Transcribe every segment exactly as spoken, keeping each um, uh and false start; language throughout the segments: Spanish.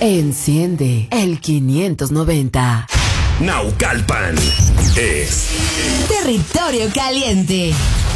Enciende el quinientos noventa. Naucalpan es Territorio Caliente.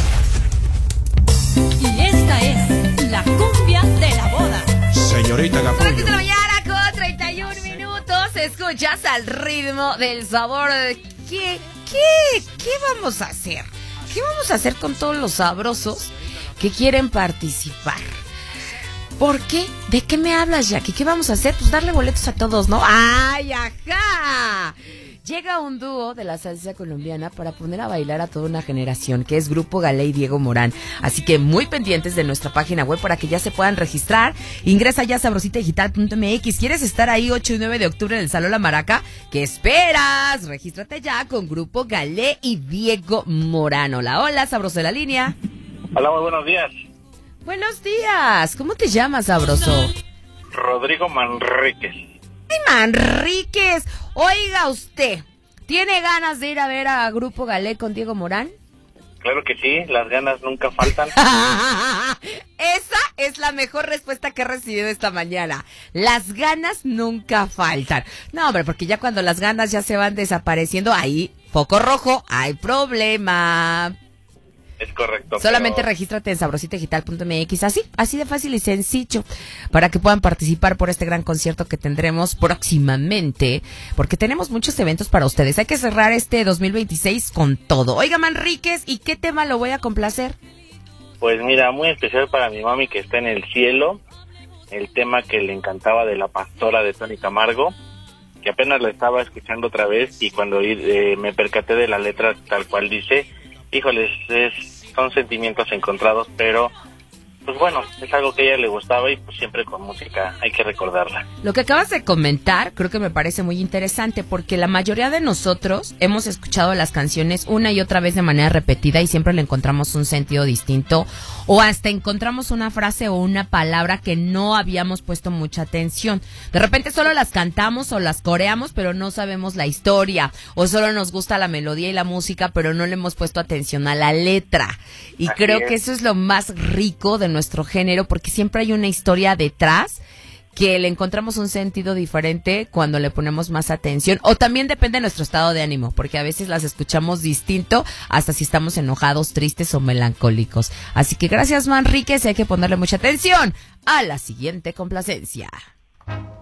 Y esta es la cumbia de la boda. Señorita Capullo. Aquí de la mañana con treinta y un minutos. Escuchas al ritmo del sabor. ¿Qué, qué, qué vamos a hacer? ¿Qué vamos a hacer con todos los sabrosos que quieren participar? ¿Por qué? ¿De qué me hablas, Jackie? ¿Qué vamos a hacer? Pues darle boletos a todos, ¿no? ¡Ay, ajá! Llega un dúo de la salsa colombiana para poner a bailar a toda una generación, que es Grupo Galé y Diego Morán. Así que muy pendientes de nuestra página web para que ya se puedan registrar. Ingresa ya a sabrosita digital punto m x. ¿Quieres estar ahí ocho y nueve de octubre en el Salón La Maraca? ¿Qué esperas? Regístrate ya con Grupo Galé y Diego Morán. Hola, hola, sabroso de la línea. Hola, muy buenos días. Buenos días. ¿Cómo te llamas, sabroso? Rodrigo Manríquez. ¡Ay, Manríquez! Oiga usted, ¿tiene ganas de ir a ver a Grupo Galé con Diego Morán? Claro que sí, las ganas nunca faltan. Esa es la mejor respuesta que he recibido esta mañana. Las ganas nunca faltan. No, hombre, porque ya cuando las ganas ya se van desapareciendo, ahí, foco rojo, hay problema. Es correcto. Solamente pero... regístrate en sabrosita digital punto m x, así, así de fácil y sencillo, para que puedan participar por este gran concierto que tendremos próximamente, porque tenemos muchos eventos para ustedes. Hay que cerrar este dos mil veintiséis con todo. Oiga, Manríquez, ¿y qué tema lo voy a complacer? Pues mira, muy especial para mi mami que está en el cielo, el tema que le encantaba de La Pastora de Tony Camargo, que apenas la estaba escuchando otra vez y cuando eh, me percaté de la letra tal cual dice, híjoles, es, son sentimientos encontrados, pero pues bueno, es algo que a ella le gustaba y pues siempre con música hay que recordarla. Lo que acabas de comentar creo que me parece muy interesante, porque la mayoría de nosotros hemos escuchado las canciones una y otra vez de manera repetida y siempre le encontramos un sentido distinto, o hasta encontramos una frase o una palabra que no habíamos puesto mucha atención. De repente solo las cantamos o las coreamos, pero no sabemos la historia, o solo nos gusta la melodía y la música, pero no le hemos puesto atención a la letra. Y Así creo es. que eso es lo más rico de nuestro género, porque siempre hay una historia detrás que le encontramos un sentido diferente cuando le ponemos más atención, o también depende de nuestro estado de ánimo, porque a veces las escuchamos distinto hasta si estamos enojados, tristes o melancólicos. Así que gracias, Manríquez, hay que ponerle mucha atención a la siguiente complacencia.